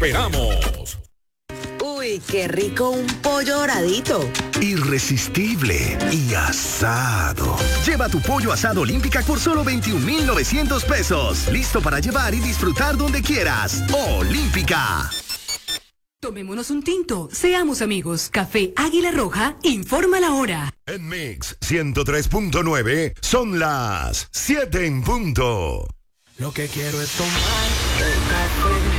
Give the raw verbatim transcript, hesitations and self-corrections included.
esperamos! Uy, qué rico un pollo doradito. Irresistible y asado. Lleva tu pollo asado Olímpica por solo veintiún mil novecientos pesos. Listo para llevar y disfrutar donde quieras. Olímpica. Tomémonos un tinto, seamos amigos. Café Águila Roja, informa la hora. En Mix ciento tres punto nueve son las siete en punto. Lo que quiero es tomar el café